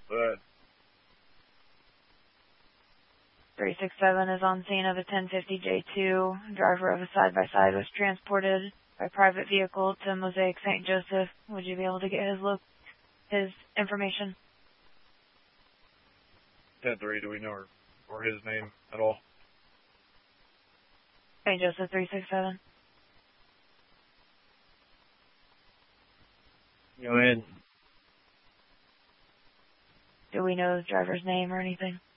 But 367 is on scene of a 1050 J2. Driver of a side-by-side was transported by private vehicle to Mosaic St. Joseph. Would you be able to get his information? 10-3, do we know or his name at all? St. Joseph 367. Go ahead. Do we know the driver's name or anything?